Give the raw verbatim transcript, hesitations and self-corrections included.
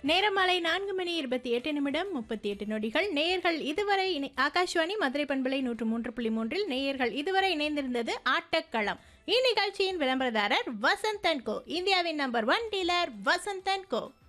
நேரம் மாலை நான்கு மணி இருபத்தி எட்டு நிமிடம் முப்பத்தி எட்டு நொடிகள். நேயர்கள் இதுவரை ஆகாஷ்வாணி மதுரை பண்பலை நூற்று மூன்று புள்ளி மூன்றில் நேயர்கள் இதுவரை இணைந்திருந்தது ஆட்டக்களம். இந்நிகழ்ச்சியின் விளம்பரதாரர் வசந்த் அண்ட் கோ, இந்தியாவின் number one dealer Vasanth and go.